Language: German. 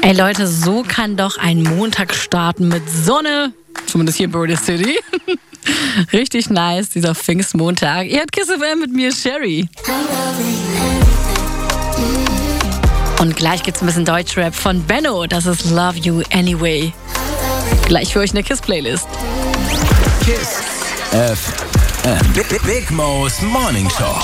Ey Leute, so kann doch ein Montag starten mit Sonne. Zumindest hier in Brody City. Richtig nice, dieser Pfingstmontag. Ihr habt Kiss FM mit mir, Sherry. Und gleich gibt's ein bisschen Deutschrap von Benno. Das ist Love You Anyway. Gleich für euch eine Kiss-Playlist. Kiss FM. Big Mo's Morning Show.